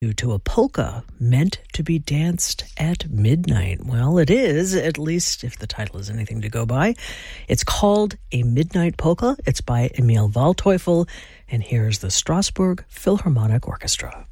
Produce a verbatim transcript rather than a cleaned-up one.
To a polka meant to be danced at midnight. Well, it is, at least if the title is anything to go by. It's called A Midnight Polka. It's by Emil Waldteufel, and here's the Strasbourg Philharmonic Orchestra.